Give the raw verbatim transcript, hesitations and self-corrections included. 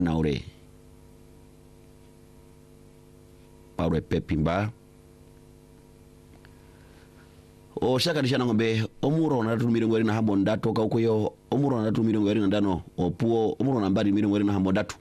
naure Paulo Pepimba o shaka dishana ngombe omuro na tu mirongo ine na hambo ndatu ka ukuyo omuro na tu mirongo ine na ndano opuo omuro na mbari mirongo ine na hambo ndatu